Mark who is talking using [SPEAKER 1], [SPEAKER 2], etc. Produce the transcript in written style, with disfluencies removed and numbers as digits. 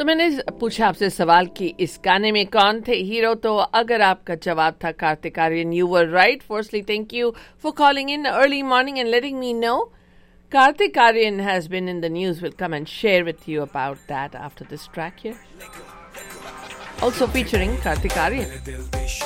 [SPEAKER 1] तो मैंने पूछा आपसे सवाल कि इस गाने में कौन थे हीरो, तो अगर आपका जवाब था Kartik Aaryan, you were right. Firstly thank you for calling in early morning and letting me know. Karthik Aryan has been in the news. We'll come and share with you about that after this track here. Also featuring Karthik Aryan.